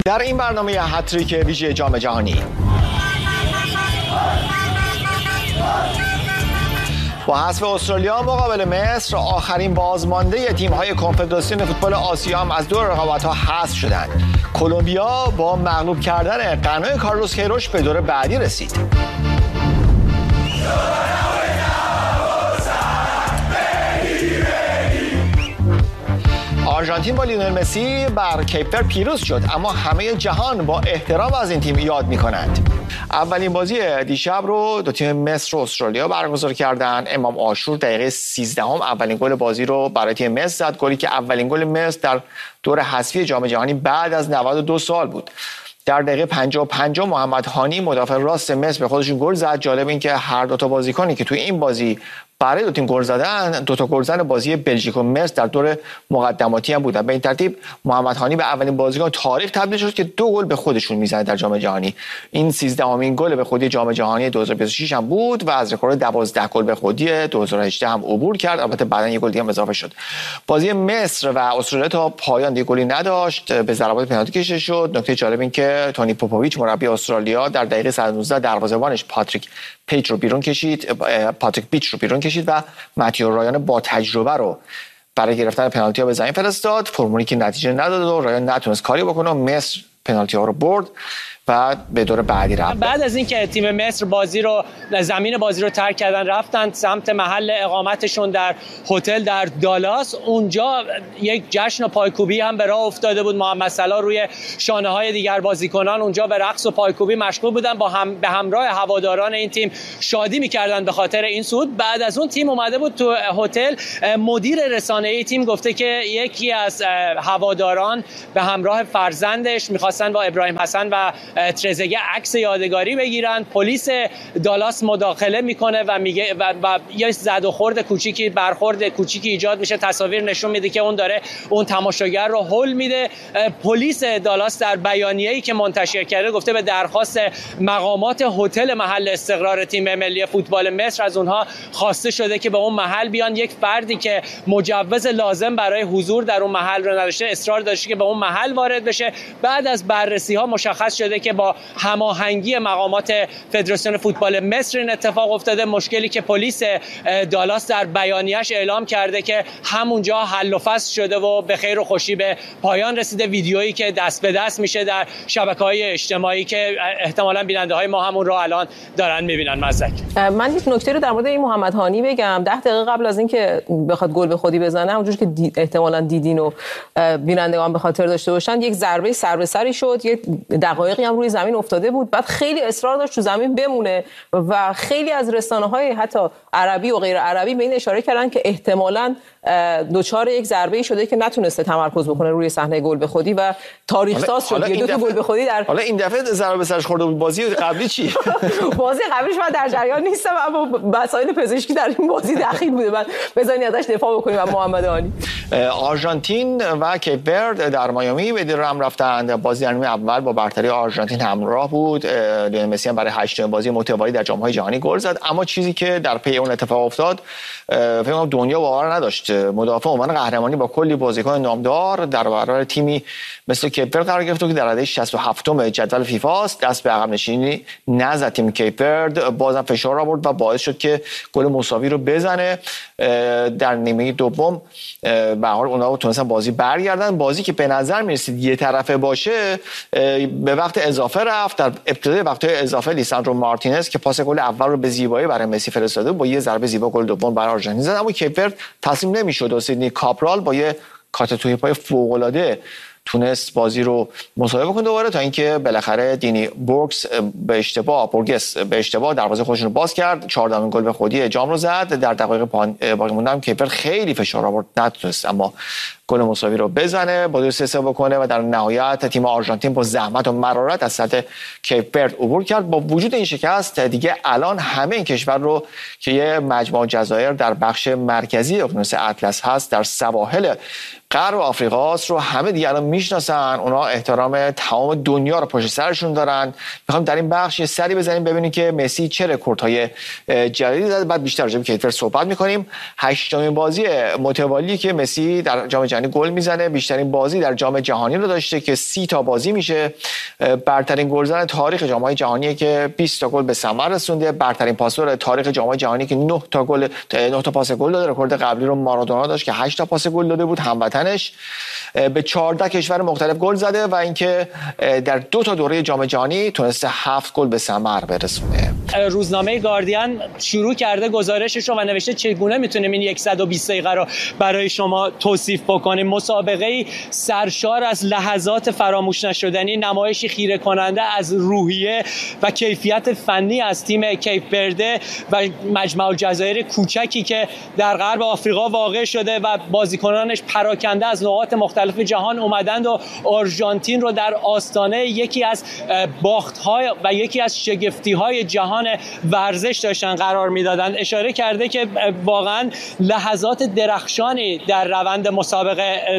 در این برنامه هتریک ویژه جام جهانی با حذف استرالیا مقابل مصر، آخرین بازمانده تیم‌های کنفدراسیون فوتبال آسیا هم از دور رقابت‌ها حذف شدند. کلمبیا با مغلوب کردن غنا کارلوس کیروش به دور بعدی رسید. آرژانتین با لیونل مسی بر کیپ ورد پیروز شد، اما همه جهان با احترام از این تیم یاد می‌کنند. اولین بازی دیشب رو دو تیم مصر و استرالیا برگزار کردن. امام عاشور دقیقه 13 اولین گل بازی رو برای تیم مصر زد، گلی که اولین گل مصر در دور حذفی جام جهانی بعد از 92 سال بود. در دقیقه 55 محمد هانی مدافع راست مصر به خودشون گل زد. جالب این که هر دو تا بازیکنی که توی این بازی برای دو تیم گل زدن، دو تا گلزن بازی بلژیک و مصر در دور مقدماتی هم بودن. به این ترتیب محمد هانی به اولین بازیکن تاریخ تبدیل شد که 2 گل به خودشون میزنه در جام جهانی. این 13مین گل به خودی جام جهانی 2026 هم بود و از رکورد 12 گل به خودی 2018 هم عبور کرد. البته بعداً یک گل دیگه هم اضافه شد. بازی مصر و استرالیا تا پایان دیگه گلی نداشت، به ضربات پنالتی کشیده شد. نکته جالب این که تونی پوپوویچ مربی استرالیا در دقیقه 119 دروازه‌بانش پاتریک پیچ رو بیرون کشید و ماتیو رایان با تجربه رو برای گرفتن پنالتی ها به زمین فرستاد. فرمولی که نتیجه نداد و رایان نتونست کاری بکنه. مصر پنالتی ها رو برد و به دور بعدی رفت. بعد از اینکه تیم مصر زمین بازی رو ترک کردن، رفتن سمت محل اقامتشون در هتل در دالاس. اونجا یک جشن و پایکوبی هم به راه افتاده بود. محمد صلاح روی شانه‌های دیگر بازیکنان اونجا به رقص و پایکوبی مشغول بودن، به همراه هواداران این تیم شادی می‌کردن به خاطر این صعود. بعد از اون تیم اومده بود تو هتل. مدیر رسانه‌ای تیم گفته که یکی از هواداران به همراه فرزندش می‌خواستن با ابراهیم حسن و ترزگه عکس یادگاری بگیرن. پلیس دالاس مداخله میکنه و میگه و یه زد و خورد کوچیکی، برخورد کوچیکی ایجاد میشه. تصاویر نشون میده که اون داره اون تماشاگر رو هول میده. پلیس دالاس در بیانیه‌ای که منتشر کرده گفته به درخواست مقامات هتل محل استقرار تیم ملی فوتبال مصر از اونها خواسته شده که به اون محل بیان. یک فردی که مجوز لازم برای حضور در اون محل رو نداشته اصرار داشته که به اون محل وارد بشه. بعد از بررسی‌ها مشخص شده که با هماهنگی مقامات فدراسیون فوتبال مصر این اتفاق افتاده. مشکلی که پلیس دالاس در بیانیه‌اش اعلام کرده که همونجا حل و فصل شده و به خیر و خوشی به پایان رسیده. ویدیویی که دست به دست میشه در شبکه‌های اجتماعی که احتمالاً بیننده‌های ما همون رو الان دارن می‌بینن. مزدک من یک نکته رو در مورد این محمد هانی بگم. 10 دقیقه قبل از اینکه بخواد گل به خودی بزنه، اونجوری که احتمالاً دیدین و بینندگان به خاطر داشته باشن، یک ضربه سر به سری شد. یک دقایقی هم روی زمین افتاده بود، بعد خیلی اصرار داشت تو زمین بمونه و خیلی از رسانه‌های حتی عربی و غیر عربی به این اشاره کردن که احتمالاً دوچار یک ضربه شده که نتونسته تمرکز بکنه روی صحنه گل به خودی و تاریخ ساز شد. دو تا گل به خودی در حالا این دفعه ضربه به سرش خورده بود. بازی قبلی چی؟ بازی قبلیش من در جریان نیستم، اما مسائل پزشکی در این بازی دخیل بوده. من بذارید ازش دفاع بکنیم. و محمد هانی آرژانتین و کیپ ورد در میامی به دیر هم رفتند. بازی نیمه اول با برتری آرژانتین همراه بود. لیونل مسی هم برای 8 بازی متوالی در جام‌های جهانی گل زد، اما چیزی که در پی اون اتفاق افتاد فکر کنم دنیا باور نداشت. مدافع عنوان قهرمانی با کلی بازیکن نامدار در برابر تیمی مثل کیپ ورد قرار گرفت که در رده 67م جدول فیفا است. دست به عقب نشینی نزد تیم کیپ ورد، بازم فشار آورد و باعث شد که گل مساوی رو بزنه. در نیمه دوم به هر حال اونها تونستن بازی برگردن. بازی که به نظر می‌رسید یه طرفه باشه به وقت اضافه رفت. در ابتدای وقت‌های اضافه لیساندرو مارتینز که پاس گل اول رو به زیبایی برای مسی فرستاده با یه ضربه زیبا گل دوم برای آرژانتین زد، اما کیپ ورد تسلیم نمی‌شد و سیدنی کاپرال با یه کات توی پای فوق‌العاده تونست بازی رو مساوی بکنه دوباره، تا اینکه بالاخره دینی بورگس به اشتباه دروازه خودش رو باز کرد. 14مین گل به خودی جام رو زد. در دقایق باقی مونده هم کیپ ورد خیلی فشار آورد، نتونست اما گل مساوی رو بزنه، بازی رو 3-3 بکنه و در نهایت تیم آرژانتین با زحمت و مرارت از سطح کیپ ورد عبور کرد. با وجود این شکست دیگه الان همه این کشور رو که یه مجموعه جزایر در بخش مرکزی اقیانوس اطلس هست در سواحل غرب آفریقاست رو همه دیگه الان میشناسن. اونا احترام تمام دنیا رو پشت سرشون دارن. میخوام در این بخش یه سری بزنیم ببینیم که مسی چه رکوردهای جدیدی زده، بعد بیشتر راجع به کیپ ورد صحبت میکنیم. 8مین بازی متوالی که مسی در جام جهانی گل میزنه، بیشترین بازی در جام جهانی رو داشته که 30 تا بازی میشه، برترین گلزن تاریخ جام‌های جهانیه که 20 تا گل به ثمر رسونده، برترین پاسور تاریخ جام‌های جهانی که 9 تا پاس گل داده. رکورد قبلی رو مارادونا داشت که 8 تا پاس گل داده بود، هموطنش. به 14 کشور مختلف گل زده و اینکه در 2 تا دوره جام جهانی تونسته 7 گل به ثمر برسونه. روزنامه گاردین شروع کرده گزارشش رو و نوشته چگونه میتونیم این 120 دقیقه رو برای شما توصیف بکنیم. مسابقه سرشار از لحظات فراموش نشدنی، نمایشی خیره کننده از روحیه و کیفیت فنی از تیم کیپ ورده و مجمع الجزایر کوچکی که در غرب آفریقا واقع شده و بازیکنانش پراکنده از نقاط مختلف جهان اومدند و آرژانتین رو در آستانه یکی از باخت‌های و یکی از شگفتی‌های جهان ورزش داشتن قرار میدادن. اشاره کرده که واقعا لحظات درخشانی در روند مسابقه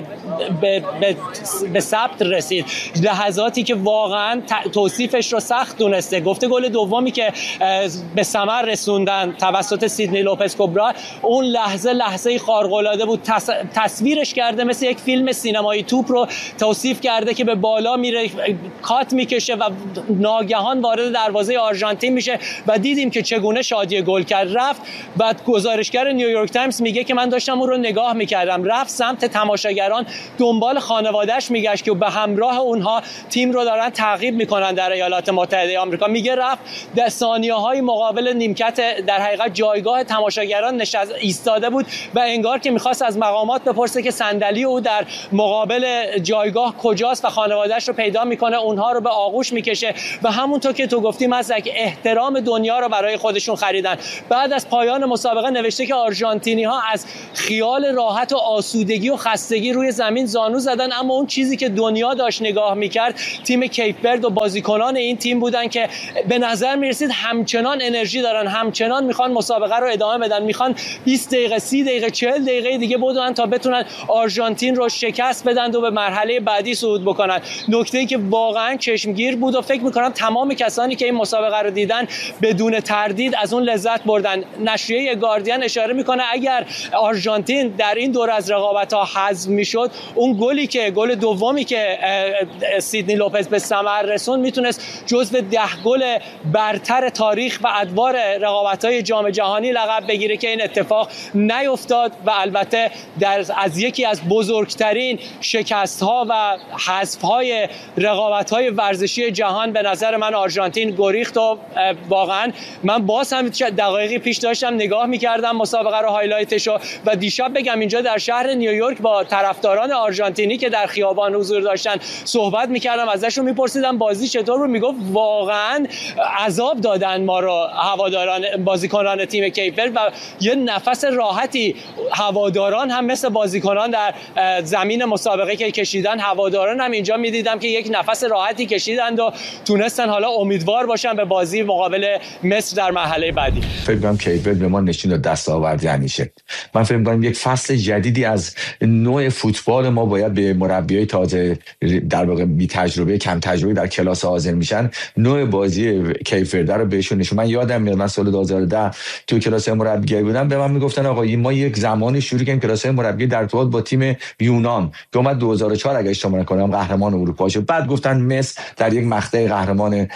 به ثبت رسید، لحظاتی که واقعا توصیفش رو سخت دونسته. گفته گل دومی که به ثمر رسوندن توسط سیدنی لوپز کوبرا، اون لحظه خارق‌العاده بود. تصویرش کرده مثل یک فیلم سینمایی، توپ رو توصیف کرده که به بالا میره، کات میکشه و ناگهان وارد دروازه آرژانتین میشه و دیدیم که چگونه شادی گل کرد. رفت بعد گزارشگر نیویورک تایمز میگه که من داشتم اون رو نگاه میکردم، رفت سمت تماشاگران، دنبال خانواده‌اش میگشت که به همراه اونها تیم رو دارن تعقیب میکنن در ایالات متحده آمریکا. میگه رفت در ثانیه‌های مقابل نیمکت در حقیقت جایگاه تماشاگران ایستاده بود و انگار که میخواست از مقامات بپرسه که صندلی او در مقابل جایگاه کجاست و خانواده‌اش رو پیدا میکنه، اونها رو به آغوش میکشه و همونطور که تو گفتی مزدک احترام دنیا رو برای خودشون خریدن. بعد از پایان مسابقه نوشته که آرژانتینی‌ها از خیال راحت و آسودگی و خستگی روی زمین زانو زدن، اما اون چیزی که دنیا داشت نگاه میکرد تیم کیپ ورد و بازیکنان این تیم بودن که به نظر میرسید همچنان انرژی دارن، همچنان میخوان مسابقه رو ادامه بدن، میخوان 20 دقیقه 30 دقیقه 40 دقیقه دیگه بدون تا بتونن آرژانتین رو شکست بدن و به مرحله بعدی صعود بکنن. نکته‌ای که واقعا چشمگیر بود و فکر میکنم تمام کسانی که این مسابقه رو دیدن بدون تردید از اون لذت بردن. نشریه گاردین اشاره میکنه اگر آرژانتین در این دور از رقابت‌ها حذف میشد، اون گل دومی که سیدنی لوپز به ثمر رسوند میتونست جزو 10 گل برتر تاریخ و ادوار رقابت‌های جام جهانی لقب بگیره که این اتفاق نیفتاد و البته از یکی از بزرگترین شکست‌ها و حذف‌های رقابت‌های ورزشی جهان به نظر من آرژانتین گریخت و واقعا من باز هم دقایقی پیش داشتم نگاه می‌کردم مسابقه رو، هایلایتشو، و دیشب بگم اینجا در شهر نیویورک با طرفداران آرژانتینی که در خیابان حضور داشتن صحبت می‌کردم، ازشون می‌پرسیدم بازی چطور بود، میگفت واقعا عذاب دادن ما رو هواداران بازیکنان تیم کیپ ورد و یه نفس راحتی هواداران هم مثل بازیکنان در زمین مسابقه که کشیدن، هواداران هم اینجا می‌دیدم که یک نفس راحتی کشیدند و تونستن حالا امیدوار باشن به بازی مقابل مصر در مرحله بعدی. فکر کنم کیپ ورد به ما نشون داد دستاوردی همیشه. من فکر می‌کنم یک فصل جدیدی از نوع فوتبال ما باید به مربیای تازه در واقع بی تجربه کم تجربه در کلاس حاضر میشن نوع بازی کیپ ورد رو بهشون نشون. من یادم میاد من سال 2010 تو کلاس مربیگری بودم، به من میگفتن آقا ما یک زمانی شروع کردیم کلاس مربیگری در ارتباط با تیم یونان که اومد 2004 اگه اشتباه نکنم قهرمان اروپا شد، بعد گفتن مصر در یک مقطع قهرمان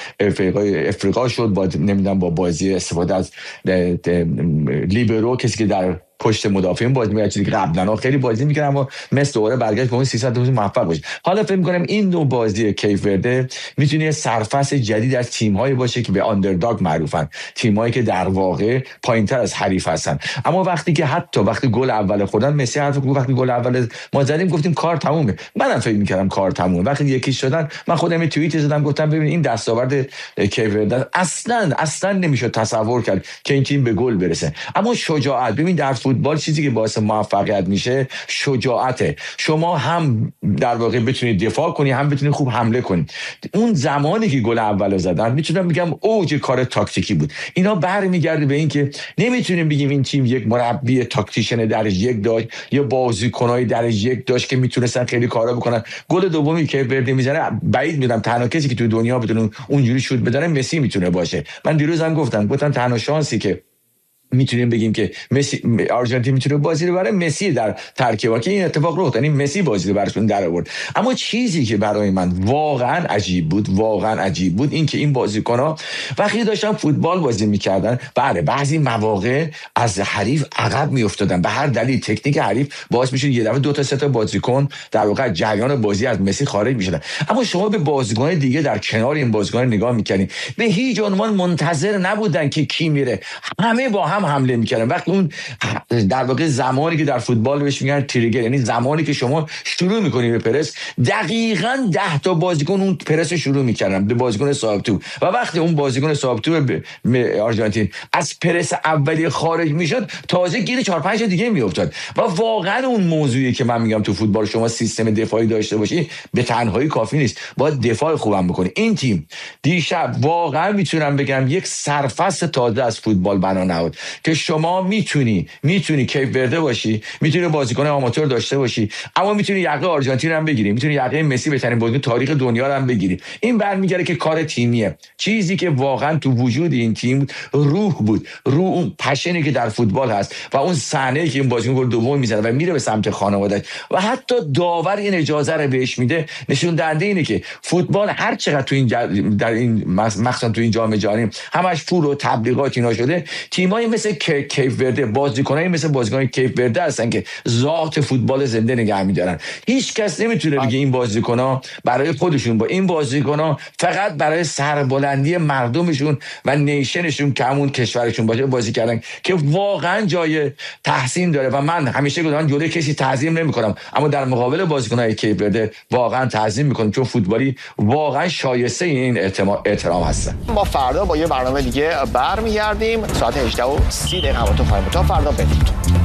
افریقا شد با نمیدونم با بازی استفاده از لیبرو، کسی که در پشت مدافعین بازی می‌کرد، چیزی که قبلا خیلی بازی می‌کردن اما مثل دوره برگشت به اون 300 روز موفق باشه. حالا فکر می‌کنم این نوع بازی کیپ ورد میتونه سرفصل جدید از تیم‌هایی باشه که به آندرداگ معروفن، تیم‌هایی که در واقع پایین‌تر از حریف هستن، اما وقتی گل اول خودن مسی حرف وقتی گل اول ما زدیم گفتیم کار تمومه. منم فکر می‌کردم کار تمومه. وقتی یکی شدن من خودم یه توییت زدم گفتم ببین این دستاورد کیپ ورد اصلا نمیشه تصور کرد که این تیم به گل برسه. اما شجاعت، ببین در فوتبال چیزی که باعث موفقیت میشه شجاعته. شما هم در واقع بتونید دفاع کنی هم بتونید خوب حمله کنی. اون زمانی که گل اول زدن میتونم بگم اوج کار تاکتیکی بود. اینا برمیگرده به این که نمیتونیم بگیم این تیم یک مربی تاکتیشن درجه یک داشت یا بازیکنای درجه یک داشت که میتونستن خیلی کارا بکنن. گل دومی که ورد میزنه بعید میدونم تنها کسی که تو دنیا بتونه اونجوری شوت بزنه مسی میتونه باشه. من دیروز هم گفتم تنها شانسی که میتونیم بگیم که مسی آرژانتین میتونه بازی رو بره، مسی در ترکیب که این اتفاق رخ داد، یعنی مسی بازی رو براشون در آورد. اما چیزی که برای من واقعا عجیب بود این که این بازیکن‌ها وقتی داشتن فوتبال بازی میکردن، بله بعضی مواقع از حریف عقب میافتادن، به هر دلیل تکنیک حریف باعث میشد یه دفعه 2 تا 3 تا بازیکن در واقع جریان بازی از مسی خارج میشدن. اما شما به بازیکن دیگه در کنار این بازیکن نگاه میکنید، به هیچ عنوان منتظر نبودن که کی میره، همه با هم حمله میکردن. وقتی اون در واقع زمانی که در فوتبال بهش میگن تریگر، یعنی زمانی که شما شروع میکنی به پرس، دقیقاً 10 تا بازیکن اون پرس شروع میکردن به بازیکن صاحب تو، و وقتی اون بازیکن صاحب تو آرژانتین از پرس اولی خارج میشد، تازه گیر 4-5 دیگه میافتاد. و واقعا اون موضوعی که من میگم تو فوتبال شما سیستم دفاعی داشته باشی به تنهایی کافی نیست، باید دفاع خوبم بکنی. این تیم دیشب واقعا میتونم بگم یک سرفصل تازه از فوتبال بنا نهاد که شما میتونی کیپ ورده باشی، میتونی بازیکن آماتور داشته باشی، اما میتونی یقه آرژانتین هم بگیری، میتونی یقه مسی بهترین بازیکن تاریخ دنیا رو هم بگیری. این برمیگره که کار تیمیه. چیزی که واقعا تو وجود این تیم روح بود، اون پشنی که در فوتبال هست و اون صحنه‌ای که این بازیکن گل دوم میزنه و میره به سمت خانواده‌اش و حتی داور این اجازه رو بهش میده، نشون دهنده اینه که فوتبال هر چقدر تو این در این مخصوصا تو این جام جهانی همش پول و تبلیغات اینا شده، تیمایی مثل کیپ ورده، بازیکنایی مثل بازیکن کیپ ورده هستن که ذات فوتبال زنده نگه می‌دارن. هیچ کس نمیتونه بگه این بازیکن‌ها برای خودشون، با این بازیکن‌ها فقط برای سربلندی مردمشون و نیشنشون که همون کشورشون باشه بازی کردن، که واقعا جای تحسین داره. و من همیشه گفتم جلوی کسی تعظیم نمی‌کنم، اما در مقابل بازیکن‌های کیپ ورده واقعا تعظیم می‌کنم، چون فوتبالی واقعا شایسته این احترام هستن. ما فردا با یه برنامه دیگه برمیگردیم ساعت 18:30 با تو خواهیم. تا فردا بدید.